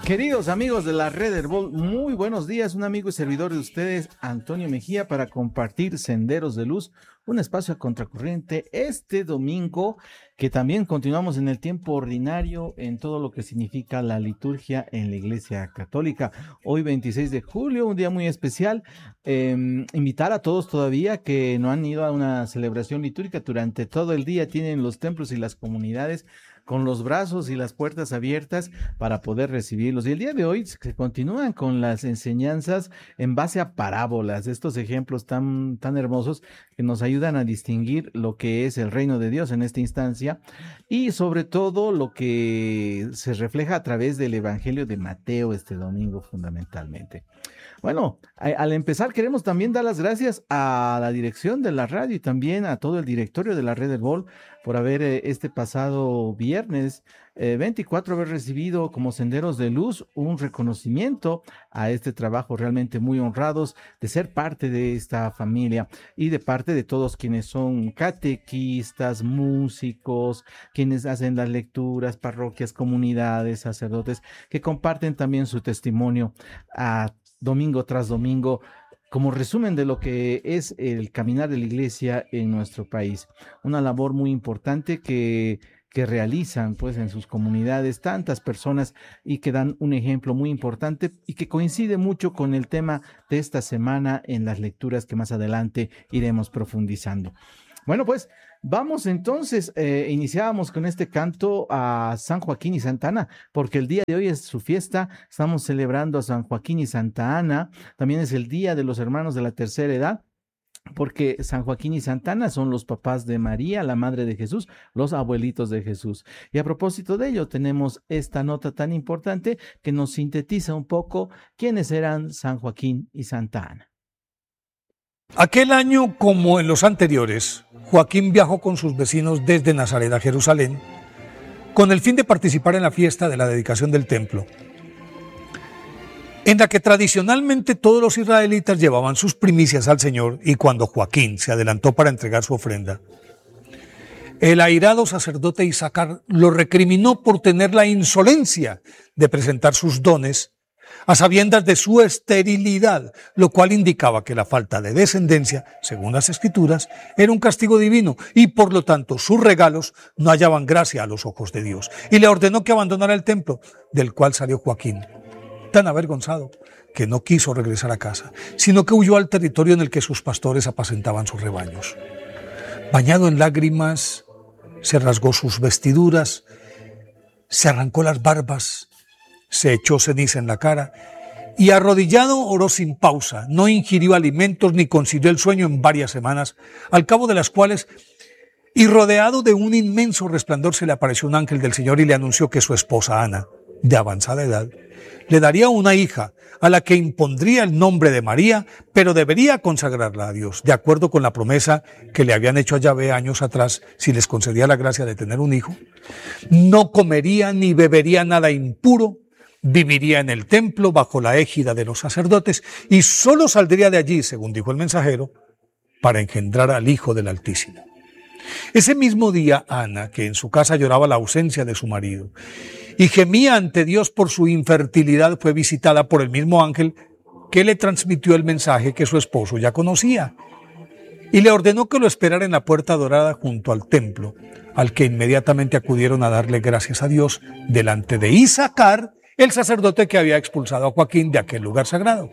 Queridos amigos de la Red Herbol, muy buenos días. Un amigo y servidor de ustedes, Antonio Mejía, para compartir Senderos de Luz, un espacio a contracorriente este domingo, que también continuamos en el tiempo ordinario en todo lo que significa la liturgia en la Iglesia Católica. Hoy 26 de julio, un día muy especial. Invitar a todos todavía que no han ido a una celebración litúrgica durante todo el día, tienen los templos y las comunidades con los brazos y las puertas abiertas para poder recibirlos. Y el día de hoy se continúan con las enseñanzas en base a parábolas, estos ejemplos tan hermosos que nos ayudan a distinguir lo que es el reino de Dios en esta instancia y sobre todo lo que se refleja a través del Evangelio de Mateo este domingo fundamentalmente. Bueno, al empezar queremos también dar las gracias a la dirección de la radio y también a todo el directorio de la Red Herbol por haber este pasado viernes 24 haber recibido como Senderos de Luz un reconocimiento a este trabajo, realmente muy honrados de ser parte de esta familia y de parte de todos quienes son catequistas, músicos, quienes hacen las lecturas, parroquias, comunidades, sacerdotes, que comparten también su testimonio a domingo tras domingo, como resumen de lo que es el caminar de la iglesia en nuestro país. Una labor muy importante que realizan pues en sus comunidades tantas personas y que dan un ejemplo muy importante y que coincide mucho con el tema de esta semana en las lecturas que más adelante iremos profundizando. Bueno, pues vamos entonces, iniciábamos con este canto a San Joaquín y Santa Ana, porque el día de hoy es su fiesta, estamos celebrando a San Joaquín y Santa Ana, también es el Día de los Hermanos de la Tercera Edad, porque San Joaquín y Santa Ana son los papás de María, la madre de Jesús, los abuelitos de Jesús. Y a propósito de ello, tenemos esta nota tan importante que nos sintetiza un poco quiénes eran San Joaquín y Santa Ana. Aquel año, como en los anteriores, Joaquín viajó con sus vecinos desde Nazaret a Jerusalén con el fin de participar en la fiesta de la dedicación del templo, en la que tradicionalmente todos los israelitas llevaban sus primicias al Señor, y cuando Joaquín se adelantó para entregar su ofrenda, el airado sacerdote Isaacar lo recriminó por tener la insolencia de presentar sus dones a sabiendas de su esterilidad, lo cual indicaba que la falta de descendencia, según las Escrituras, era un castigo divino y por lo tanto sus regalos no hallaban gracia a los ojos de Dios, y le ordenó que abandonara el templo, del cual salió Joaquín, tan avergonzado que no quiso regresar a casa, sino que huyó al territorio en el que sus pastores apacentaban sus rebaños. Bañado en lágrimas, se rasgó sus vestiduras, se arrancó las barbas, se echó ceniza en la cara y arrodillado oró sin pausa. No ingirió alimentos ni concilió el sueño en varias semanas, al cabo de las cuales, y rodeado de un inmenso resplandor, se le apareció un ángel del Señor y le anunció que su esposa Ana, de avanzada edad, le daría una hija a la que impondría el nombre de María, pero debería consagrarla a Dios, de acuerdo con la promesa que le habían hecho a Yahvé años atrás, si les concedía la gracia de tener un hijo. No comería ni bebería nada impuro, viviría en el templo bajo la égida de los sacerdotes y solo saldría de allí, según dijo el mensajero, para engendrar al Hijo del Altísimo. Ese mismo día, Ana, que en su casa lloraba la ausencia de su marido y gemía ante Dios por su infertilidad, fue visitada por el mismo ángel que le transmitió el mensaje que su esposo ya conocía y le ordenó que lo esperara en la puerta dorada junto al templo, al que inmediatamente acudieron a darle gracias a Dios delante de Isaacar, el sacerdote que había expulsado a Joaquín de aquel lugar sagrado.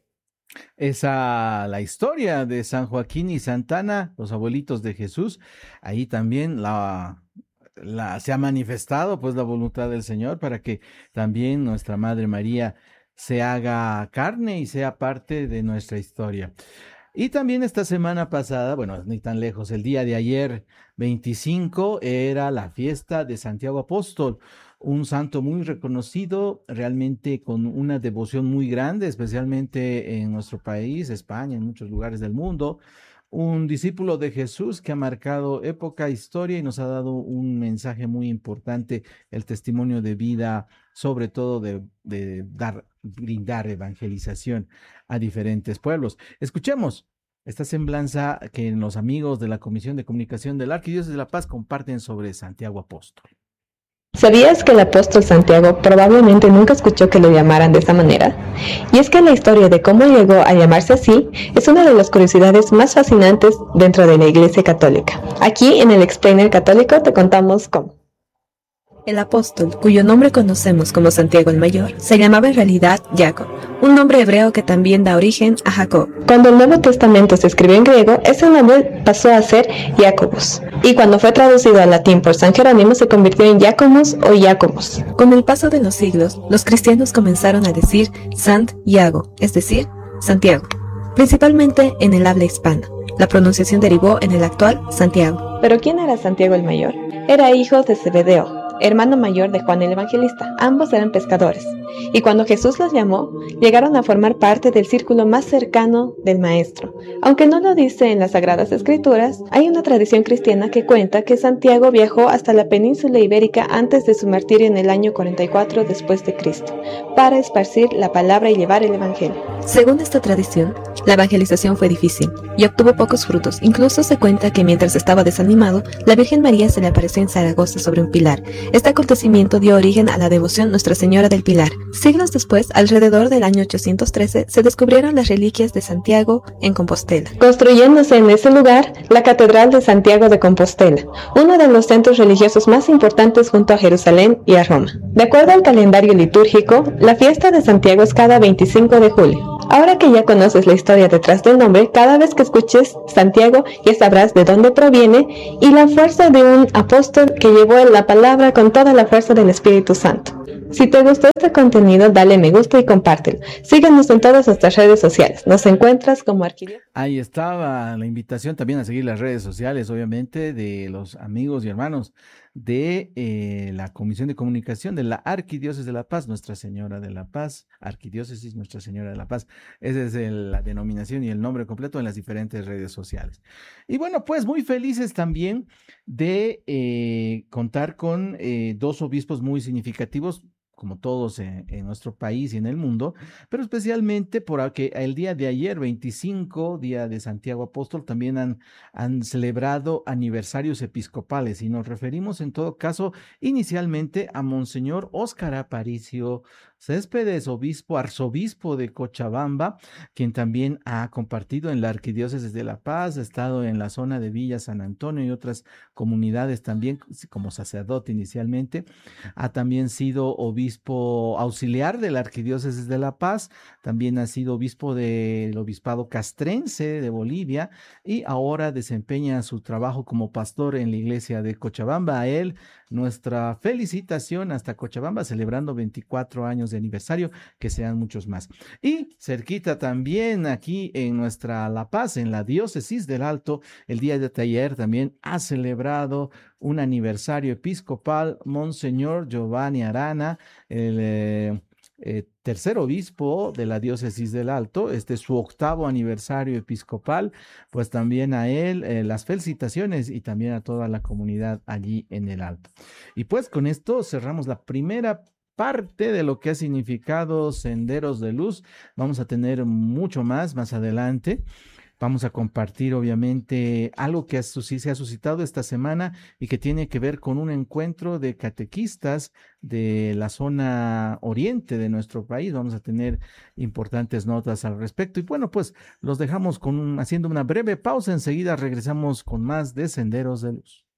Esa la historia de San Joaquín y Santa Ana, los abuelitos de Jesús. Ahí también se ha manifestado pues la voluntad del Señor para que también nuestra Madre María se haga carne y sea parte de nuestra historia. Y también esta semana pasada, bueno, ni tan lejos, el día de ayer, 25, era la fiesta de Santiago Apóstol, un santo muy reconocido, realmente con una devoción muy grande, especialmente en nuestro país, España, en muchos lugares del mundo. Un discípulo de Jesús que ha marcado época, historia y nos ha dado un mensaje muy importante, el testimonio de vida, sobre todo de brindar evangelización a diferentes pueblos. Escuchemos esta semblanza que los amigos de la Comisión de Comunicación de la Arquidiócesis de La Paz comparten sobre Santiago Apóstol. ¿Sabías que el apóstol Santiago probablemente nunca escuchó que lo llamaran de esa manera? Y es que la historia de cómo llegó a llamarse así es una de las curiosidades más fascinantes dentro de la Iglesia Católica. Aquí en el Explainer Católico te contamos cómo. El apóstol, cuyo nombre conocemos como Santiago el Mayor, se llamaba en realidad Jacob, un nombre hebreo que también da origen a Jacob. Cuando el Nuevo Testamento se escribió en griego, ese nombre pasó a ser Jacobus, y cuando fue traducido al latín por San Jerónimo se convirtió en Giacomus o Jacobus. Con el paso de los siglos, los cristianos comenzaron a decir Sant Iago, es decir, Santiago, principalmente en el habla hispana. La pronunciación derivó en el actual Santiago. ¿Pero quién era Santiago el Mayor? Era hijo de Zebedeo, hermano mayor de Juan el Evangelista. Ambos eran pescadores, y cuando Jesús los llamó, llegaron a formar parte del círculo más cercano del Maestro. Aunque no lo dice en las Sagradas Escrituras, hay una tradición cristiana que cuenta que Santiago viajó hasta la península ibérica antes de su martirio en el año 44 después de Cristo, para esparcir la palabra y llevar el Evangelio. Según esta tradición, la evangelización fue difícil y obtuvo pocos frutos. Incluso se cuenta que mientras estaba desanimado, la Virgen María se le apareció en Zaragoza sobre un pilar. Este acontecimiento dio origen a la devoción Nuestra Señora del Pilar. Siglos después, alrededor del año 813, se descubrieron las reliquias de Santiago en Compostela, construyéndose en ese lugar la Catedral de Santiago de Compostela, uno de los centros religiosos más importantes junto a Jerusalén y a Roma. De acuerdo al calendario litúrgico, la fiesta de Santiago es cada 25 de julio. Ahora que ya conoces la historia detrás del nombre, cada vez que escuches Santiago ya sabrás de dónde proviene y la fuerza de un apóstol que llevó la palabra con toda la fuerza del Espíritu Santo. Si te gustó este contenido, dale me gusta y compártelo. Síguenos en todas nuestras redes sociales. Nos encuentras como Arquidiócesis. Ahí estaba la invitación también a seguir las redes sociales, obviamente, de los amigos y hermanos de la Comisión de Comunicación de la Arquidiócesis de La Paz, Nuestra Señora de la Paz, Arquidiócesis Nuestra Señora de la Paz. Esa es la denominación y el nombre completo en las diferentes redes sociales. Y bueno, pues muy felices también de contar con dos obispos muy significativos, como todos en nuestro país y en el mundo, pero especialmente porque el día de ayer, 25, día de Santiago Apóstol, también han celebrado aniversarios episcopales y nos referimos en todo caso inicialmente a Monseñor Óscar Aparicio Céspedes, arzobispo de Cochabamba, quien también ha compartido en la Arquidiócesis de La Paz, ha estado en la zona de Villa San Antonio y otras comunidades también como sacerdote inicialmente, ha también sido obispo auxiliar de la Arquidiócesis de La Paz, también ha sido obispo del Obispado Castrense de Bolivia y ahora desempeña su trabajo como pastor en la iglesia de Cochabamba. A él, nuestra felicitación hasta Cochabamba, celebrando 24 años de aniversario, que sean muchos más. Y cerquita también aquí en nuestra La Paz, en la Diócesis del Alto, el día de ayer también ha celebrado un aniversario episcopal Monseñor Giovanni Arana, el tercer obispo de la Diócesis del Alto. Este es su 8º aniversario episcopal, pues también a él las felicitaciones y también a toda la comunidad allí en el Alto. Y pues con esto cerramos la primera parte de lo que ha significado Senderos de Luz. Vamos a tener mucho más adelante. Vamos a compartir, obviamente, algo que se ha suscitado esta semana y que tiene que ver con un encuentro de catequistas de la zona oriente de nuestro país. Vamos a tener importantes notas al respecto. Y bueno, pues los dejamos haciendo una breve pausa. Enseguida regresamos con más de Senderos de Luz.